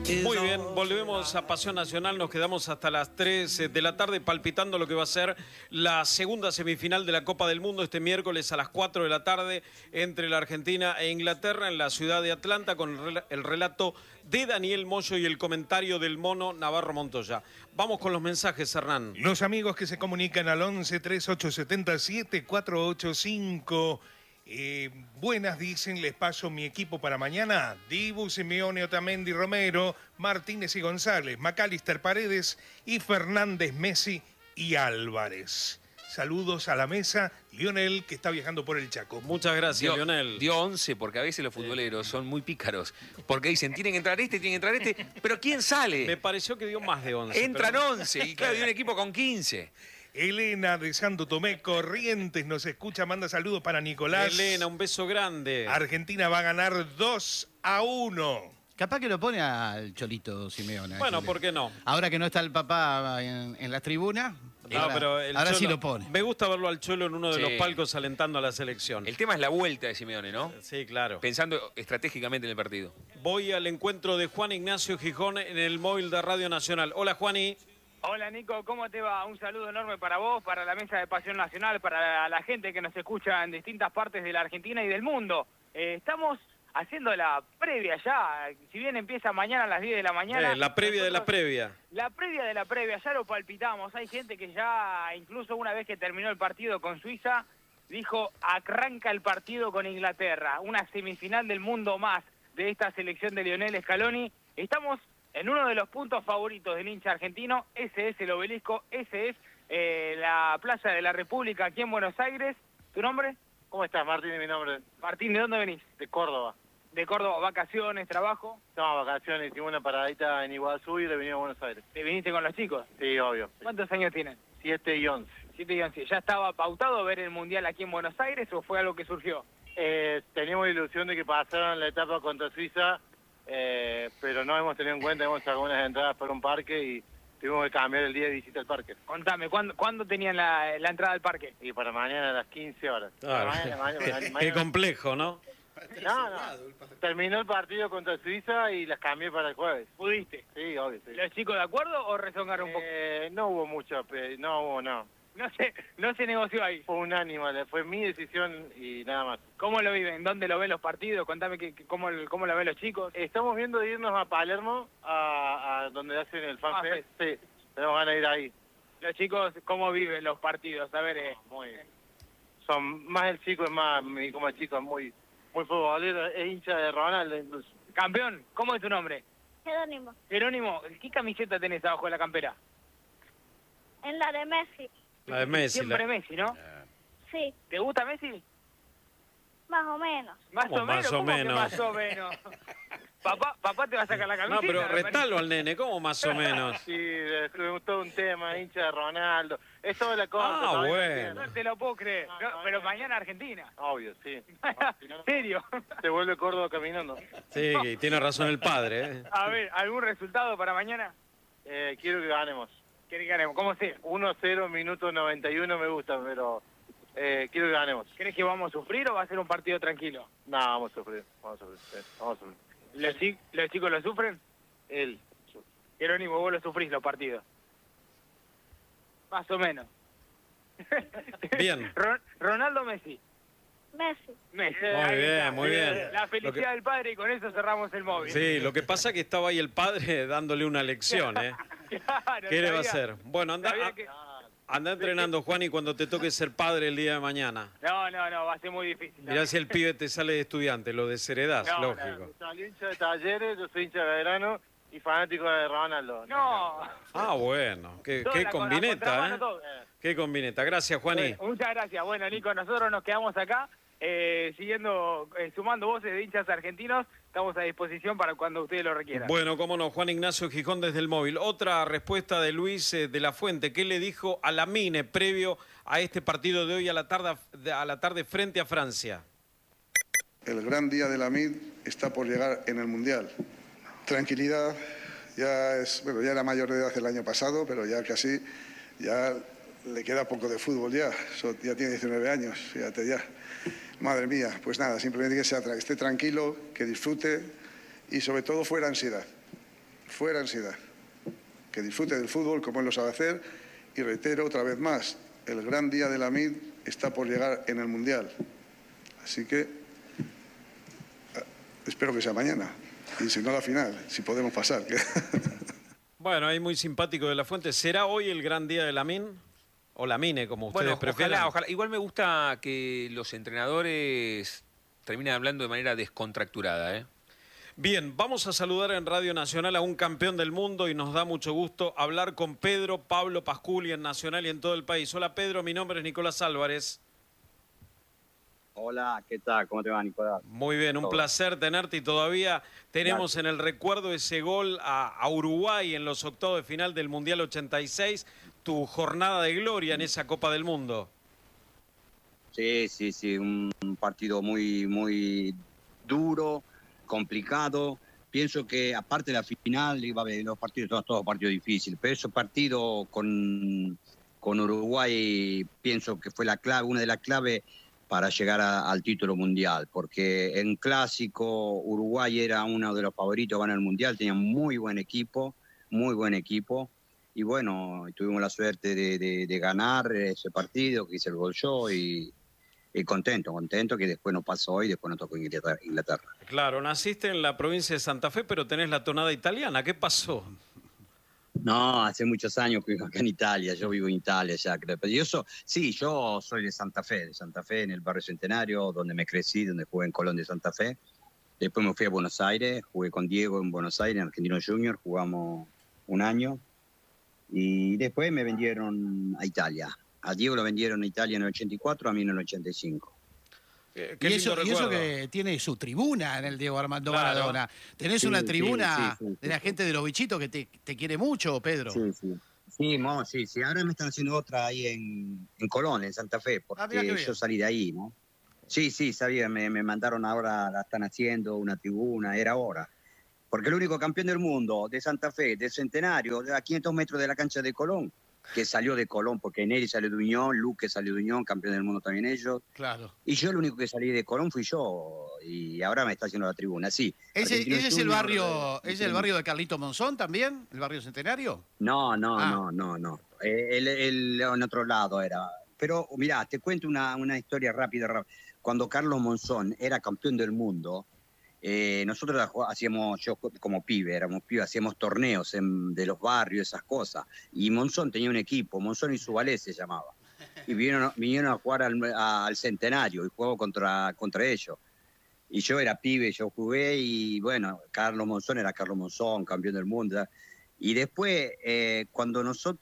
Muy bien, volvemos a Pasión Nacional, nos quedamos hasta las 3 de la tarde palpitando lo que va a ser la segunda semifinal de la Copa del Mundo este miércoles a las 4 de la tarde entre la Argentina e Inglaterra en la ciudad de Atlanta con el relato de Daniel Moyo y el comentario del Mono Navarro Montoya. Vamos con los mensajes, Hernán. Los amigos que se comunican al 11 3870 7485. Buenas, dicen, les paso mi equipo para mañana. Dibu, Simeone, Otamendi, Romero, Martínez y González, McAllister, Paredes y Fernández, Messi y Álvarez. Saludos a la mesa, Lionel, que está viajando por el Chaco. Muchas gracias, Lionel. Dio 11, porque a veces los futboleros son muy pícaros. Porque dicen, tienen que entrar este, pero ¿quién sale? Me pareció que dio más de 11. Entran pero... 11, y claro, dio un equipo con 15. Elena de Santo Tomé, Corrientes, nos escucha, manda saludos para Nicolás. Elena, un beso grande. Argentina va a ganar 2-1. Capaz que lo pone al Cholito Simeone. Bueno, ¿por qué no? Ahora que no está el papá en la tribuna, no, ahora, pero el ahora Cholo, sí lo pone. Me gusta verlo al Cholo en uno de los palcos alentando a la selección. El tema es la vuelta de Simeone, ¿no? Sí, claro. Pensando estratégicamente en el partido. Voy al encuentro de Juan Ignacio Gijón en el móvil de Radio Nacional. Hola, Juani. Hola Nico, ¿cómo te va? Un saludo enorme para vos, para la mesa de Pasión Nacional, para la gente que nos escucha en distintas partes de la Argentina y del mundo. Estamos haciendo la previa ya, si bien empieza mañana a las 10 de la mañana. La previa de la previa. La previa de la previa, ya lo palpitamos. Hay gente que ya, incluso una vez que terminó el partido con Suiza, dijo, arranca el partido con Inglaterra, una semifinal del mundo más de esta selección de Lionel Scaloni. Estamos en uno de los puntos favoritos del hincha argentino, ese es el Obelisco, ese es la Plaza de la República aquí en Buenos Aires. ¿Tu nombre? ¿Cómo estás, Martín? Es mi nombre. Martín, ¿de dónde venís? De Córdoba. ¿De Córdoba? ¿Vacaciones, trabajo? No, vacaciones, hicimos una paradita en Iguazú y le vinimos a Buenos Aires. ¿Te viniste con los chicos? Sí, obvio. Sí. ¿Cuántos años tienen? 7 y 11. 7 y 11. ¿Ya estaba pautado ver el Mundial aquí en Buenos Aires o fue algo que surgió? Teníamos la ilusión de que pasaran la etapa contra Suiza, pero no hemos tenido en cuenta, hemos sacado unas entradas para un parque y tuvimos que cambiar el día de visita al parque. Contame, ¿cuándo tenían la entrada al parque? Y para mañana a las 15 horas. Claro. Mañana. Qué complejo, ¿no? No. Terminó el partido contra Suiza y las cambié para el jueves. ¿Pudiste? Sí, obvio, sí. ¿Los chicos de acuerdo o rezongaron un poco? No hubo mucho, no. No se negoció ahí. Fue unánime, fue mi decisión y nada más. ¿Cómo lo viven? ¿Dónde lo ven los partidos? Contame cómo lo ven los chicos. Estamos viendo de irnos a Palermo, a donde hacen el FanFest. Sí, tenemos ganas de ir ahí. Los chicos, ¿cómo viven los partidos? A ver, muy bien. Son más el chico, es más, como el chico es muy futbolero, es hincha de Ronaldo incluso. Campeón, ¿cómo es tu nombre? Jerónimo. Jerónimo, ¿qué camiseta tenés abajo de la campera? En la de Messi. La de Messi. Siempre Messi, ¿no? Sí. ¿Te gusta Messi? Más o menos. ¿Más o menos? Más o menos. Más o menos. ¿Papá te va a sacar la camiseta? No, pero retalo al nene, ¿cómo más o menos? Sí, le gustó un tema, hincha de Ronaldo. Es toda la cosa. Ah, bueno. No te lo puedo creer. No, pero mañana Argentina. Obvio, sí. ¿En serio? Se vuelve Córdoba caminando. Sí, tiene razón el padre, ¿eh? A ver, ¿algún resultado para mañana? Quiero que ganemos. ¿Querés que ganemos? ¿Cómo sea? 1-0, minuto 91 me gusta, pero quiero que ganemos. ¿Crees que vamos a sufrir o va a ser un partido tranquilo? No, vamos a sufrir, sí, vamos a sufrir. ¿Los chicos lo sufren? Él. Jerónimo, vos lo sufrís los partidos. Más o menos. Bien. Ronaldo Messi. Messi. Muy bien. La felicidad del padre y con eso cerramos el móvil. Sí, lo que pasa es que estaba ahí el padre dándole una lección, ¿eh? Claro, ¿Qué le va a hacer? Bueno, anda entrenando, Juan, y cuando te toque ser padre el día de mañana. No, va a ser muy difícil. Mirá si el pibe te sale de estudiante, lo desheredás, lógico. Salí hincha de Talleres, yo soy hincha de Belgrano y fanático de Ronaldo. No. Ah, bueno, qué combineta, ¿eh? Qué combineta. Gracias, Juaní. Muchas gracias. Bueno, Nico, nosotros nos quedamos acá. Sumando voces de hinchas argentinos, estamos a disposición para cuando ustedes lo requieran. Bueno, cómo no, Juan Ignacio Gijón desde el móvil. Otra respuesta de Luis de la Fuente. ¿Qué le dijo a Lamine previo a este partido de hoy a la tarde frente a Francia? El gran día de Lamine está por llegar en el Mundial. Tranquilidad, ya era mayor de edad el año pasado, pero ya casi, ya le queda poco de fútbol ya tiene 19 años, fíjate ya. Madre mía, pues nada, simplemente que esté tranquilo, que disfrute y sobre todo fuera ansiedad. fuera ansiedad, que disfrute del fútbol como él lo sabe hacer y reitero otra vez más, el gran día de Lamid está por llegar en el Mundial. Así que espero que sea mañana y si no la final, si podemos pasar. Bueno, ahí muy simpático de la Fuente. ¿Será hoy el gran día de Lamine? O Lamine, como ustedes Bueno, prefieran. ojalá. Igual me gusta que los entrenadores terminen hablando de manera descontracturada, ¿eh? Bien, vamos a saludar en Radio Nacional a un campeón del mundo y nos da mucho gusto hablar con Pedro Pablo Pasculi en Nacional y en todo el país. Hola Pedro, mi nombre es Nicolás Álvarez. Hola, ¿qué tal? ¿Cómo te va, Nicolás? Muy bien, un placer tenerte y todavía tenemos en el recuerdo ese gol a Uruguay en los octavos de final del Mundial 86, tu jornada de gloria en esa Copa del Mundo. Sí, un partido muy duro, complicado. Pienso que aparte de la final, iba a haber los partidos, todos partidos difíciles, pero ese partido con Uruguay pienso que fue la clave, una de las claves para llegar al título mundial, porque en clásico Uruguay era uno de los favoritos a ganar el mundial, tenía muy buen equipo, y bueno, tuvimos la suerte de ganar ese partido, que hice el gol yo, y contento que después no pasó hoy, después nos tocó Inglaterra. Claro, naciste en la provincia de Santa Fe, pero tenés la tonada italiana, ¿qué pasó? No, hace muchos años que vivo acá en Italia, yo vivo en Italia ya, creo. Pero yo soy de Santa Fe, en el barrio Centenario, donde me crecí, donde jugué en Colón de Santa Fe. Después me fui a Buenos Aires, jugué con Diego en Buenos Aires, en Argentino Junior, jugamos un año. Y después me vendieron a Italia. A Diego lo vendieron a Italia en el 84, a mí en el 85. Y eso que tiene su tribuna en el Diego Armando Maradona. Tenés una tribuna de la gente de los bichitos que te quiere mucho, Pedro. Sí. Ahora me están haciendo otra ahí en Colón, en Santa Fe, porque yo salí de ahí, ¿no? Sí, sabía, me mandaron ahora, la están haciendo, una tribuna, era hora. Porque el único campeón del mundo de Santa Fe, del Centenario, a 500 metros de la cancha de Colón, que salió de Colón, porque Neri salió de Unión, Luque salió de Unión, campeón del mundo también ellos. Claro. Y yo el único que salí de Colón fui yo, y ahora me está haciendo la tribuna, sí. ¿Ese es el barrio de Carlito Monzón también? ¿El barrio Centenario? No. Él en otro lado era. Pero mirá, te cuento una historia rápida. Cuando Carlos Monzón era campeón del mundo, nosotros hacíamos, yo como pibe, hacíamos torneos de los barrios, esas cosas. Y Monzón tenía un equipo, Monzón y Subalé se llamaba. Y vinieron a jugar al Centenario y jugamos contra ellos. Y yo era pibe, yo jugué y bueno, Carlos Monzón era Carlos Monzón, campeón del mundo. Y después, cuando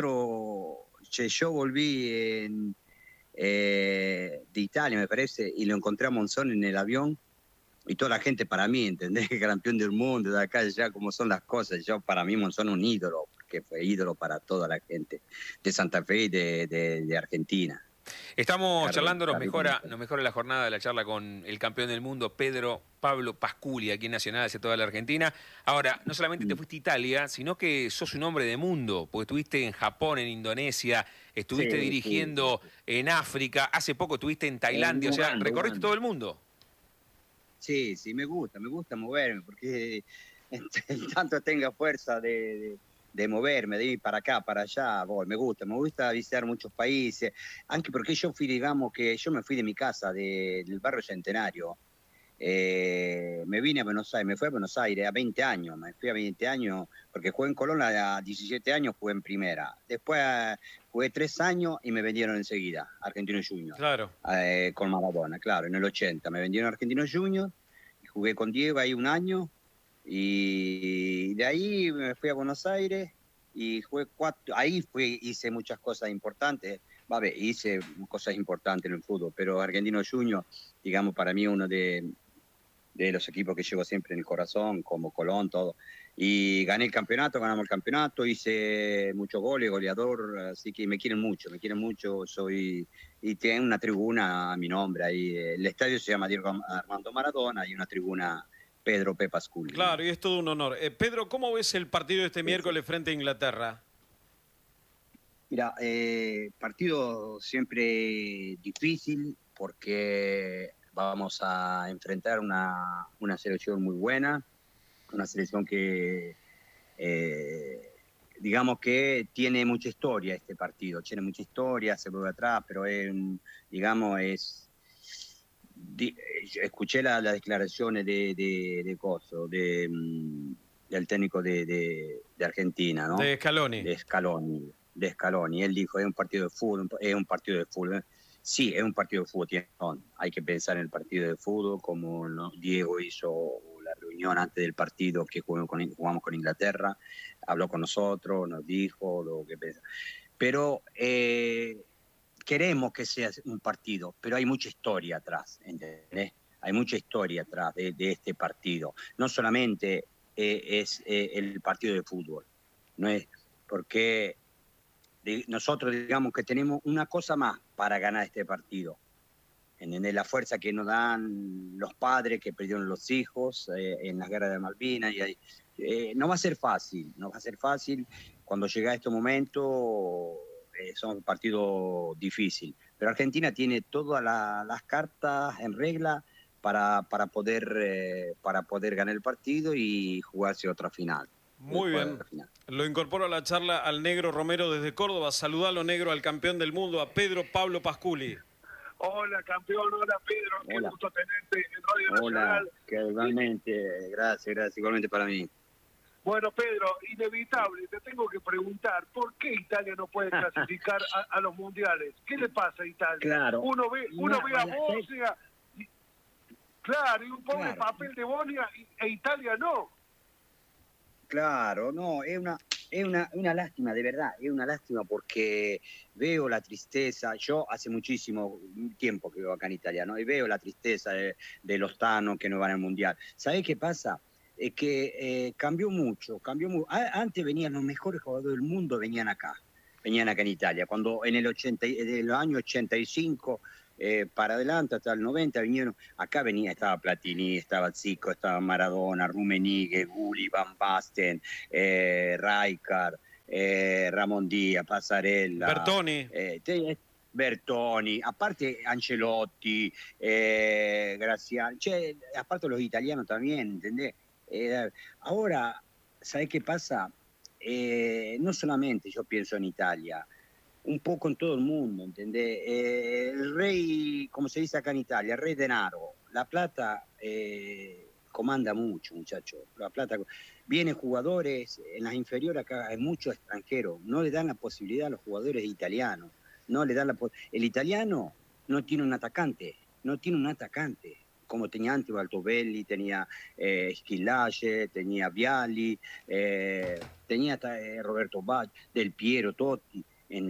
yo volví de Italia, me parece, y lo encontré a Monzón en el avión, y toda la gente para mí, ¿entendés? Que campeón del mundo, de acá ya como son las cosas. Yo para mí Monzón un ídolo, porque fue ídolo para toda la gente de Santa Fe y de Argentina. Estamos charlando, nos mejora la jornada de la charla con el campeón del mundo, Pedro Pablo Pasculi, aquí en Nacional, hacia toda la Argentina. Ahora, no solamente te fuiste a Italia, sino que sos un hombre de mundo, porque estuviste en Japón, en Indonesia, estuviste dirigiendo en África, hace poco estuviste en Tailandia, recorriste todo el mundo. Sí, me gusta moverme, porque tanto tenga fuerza de moverme, de ir para acá, para allá, me gusta visitar muchos países, aunque porque yo me fui de mi casa, del barrio Centenario, me vine a Buenos Aires, me fui a Buenos Aires a 20 años, porque jugué en Colón a 17 años, jugué en primera, después jugué 3 años y me vendieron enseguida, Argentino Junior, claro. Con Maradona, claro, en el 80, me vendieron Argentino Junior, y jugué con Diego ahí un año, y de ahí me fui a Buenos Aires y jugué hice muchas cosas importantes, hice cosas importantes en el fútbol, pero Argentino Junior, digamos, para mí uno de los equipos que llevo siempre en el corazón, como Colón, todo. Y ganamos el campeonato, hice muchos goles, goleador, así que me quieren mucho, y tienen una tribuna a mi nombre ahí. El estadio se llama Diego Armando Maradona y una tribuna Pedro P. Pasculi. Claro, y es todo un honor. Pedro, ¿cómo ves el partido de este miércoles frente a Inglaterra? Mira, partido siempre difícil porque vamos a enfrentar una selección muy buena, una selección que digamos que tiene mucha historia este partido, tiene mucha historia, se vuelve atrás, pero digamos, escuché las declaraciones de Coso, del técnico de Argentina, ¿no? De Scaloni. De Scaloni. Él dijo, es un partido de fútbol, es un partido de fútbol. Sí, es un partido de fútbol, tiene razón. Hay que pensar en el partido de fútbol, como Diego hizo la reunión antes del partido que jugamos con Inglaterra, habló con nosotros, nos dijo lo que pensa. Pero queremos que sea un partido, pero hay mucha historia atrás, ¿entendés? Hay mucha historia atrás de este partido. No solamente es el partido de fútbol, no es porque nosotros digamos que tenemos una cosa más para ganar este partido. ¿Entendés? La fuerza que nos dan los padres que perdieron los hijos en las guerras de Malvinas. No va a ser fácil, no va a ser fácil. Cuando llega a este momento son un partido difícil. Pero Argentina tiene todas las cartas en regla para poder ganar el partido y jugarse otra final. Muy bien. Lo incorporo a la charla al Negro Romero desde Córdoba. Saludalo, Negro, al campeón del mundo, a Pedro Pablo Pasculi. Hola, campeón. Hola, Pedro. Qué gusto tenerte en Radio Nacional. Hola, que igualmente. Gracias, igualmente para mí. Bueno, Pedro, inevitable, te tengo que preguntar, ¿por qué Italia no puede clasificar a los mundiales? ¿Qué le pasa a Italia? Claro. Uno ve a Bosnia, claro, y un pobre papel de Bosnia, e Italia no. Claro, no, es una lástima, de verdad, es una lástima porque veo la tristeza. Yo hace muchísimo tiempo que vivo acá en Italia, ¿no? Y veo la tristeza de los tanos que no van al Mundial. ¿Sabés qué pasa? Es que cambió mucho. Antes venían los mejores jugadores del mundo, venían acá en Italia. Cuando en el año 85 para adelante, hasta el 90 vinieron, acá estaba Platini, estaba Zico, estaba Maradona, Rummenigge, Gulli, Van Basten, Rijkaard, Ramon Díaz, Passarella, Bertoni, aparte Ancelotti, Graziani, aparte los italianos también, ¿entendés? Ahora, ¿sabés qué pasa? No solamente yo pienso en Italia, un poco en todo el mundo, ¿entendés? El rey, como se dice acá en Italia, el rey denaro, la plata comanda mucho, muchachos. La plata, vienen jugadores, en las inferiores acá hay muchos extranjeros, no le dan la posibilidad a los jugadores italianos, no le dan el italiano no tiene un atacante, como tenía antes Altobelli, tenía Schillace, tenía Vialli, tenía Roberto Baggio, Del Piero, Totti.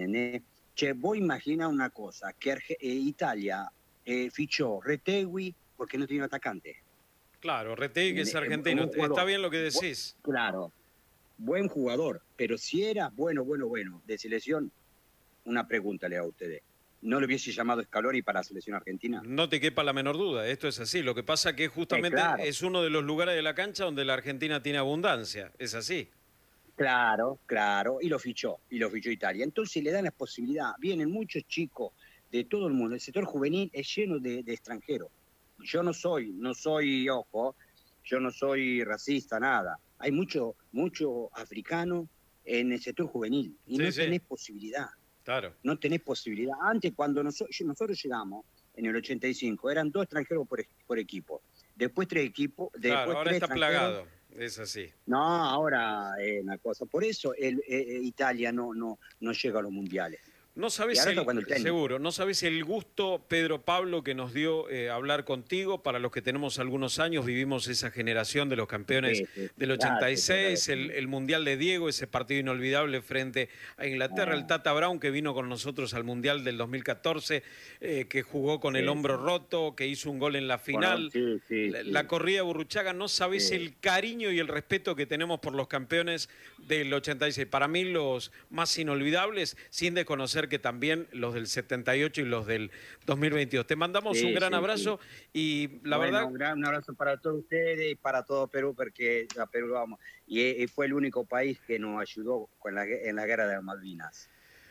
Vos imagina una cosa, que Italia fichó Retegui porque no tiene atacante. Claro, Retegui que es argentino, está bien lo que decís. Claro, buen jugador, pero si era bueno, de selección, una pregunta le hago a ustedes. ¿No le hubiese llamado Scaloni para la selección argentina? No te quepa la menor duda, esto es así. Lo que pasa que justamente es uno de los lugares de la cancha donde la Argentina tiene abundancia, es así. Claro, y lo fichó Italia. Entonces le dan la posibilidad, vienen muchos chicos de todo el mundo. El sector juvenil es lleno de extranjeros. Yo no soy, ojo, yo no soy racista, nada. Hay mucho africano en el sector juvenil y no tenés posibilidad. Claro. No tenés posibilidad. Antes, cuando nosotros llegamos, en el 85, eran 2 extranjeros por equipo. Después 3 equipos. Claro, ahora está plagado. Es así. No, ahora es una cosa. Por eso Italia no llega a los mundiales. No sabes no sabes el gusto, Pedro Pablo, que nos dio hablar contigo. Para los que tenemos algunos años, vivimos esa generación de los campeones del 86, el Mundial de Diego, ese partido inolvidable frente a Inglaterra, el Tata Brown, que vino con nosotros al Mundial del 2014, que jugó con el hombro roto, que hizo un gol en la final, la corrida de Burruchaga. No sabes el cariño y el respeto que tenemos por los campeones del 86. Para mí los más inolvidables, sin desconocer que también los del 78 y los del 2022. Te mandamos un gran abrazo y la verdad... Un gran abrazo para todos ustedes y para todo Perú, porque a Perú vamos. Y fue el único país que nos ayudó en la guerra de Malvinas.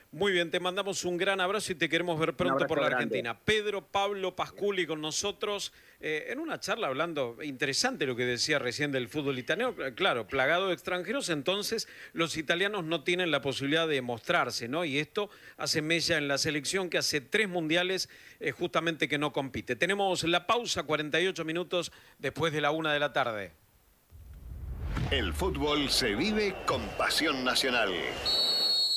Muy bien, te mandamos un gran abrazo y te queremos ver pronto por la Argentina. Grande. Pedro Pablo Pasculi con nosotros en una charla hablando, interesante lo que decía recién del fútbol italiano, claro, plagado de extranjeros, entonces los italianos no tienen la posibilidad de mostrarse, ¿no? Y esto hace mella en la selección que hace 3 mundiales justamente que no compite. Tenemos la pausa, 48 minutos después de la 1 de la tarde. El fútbol se vive con pasión nacional.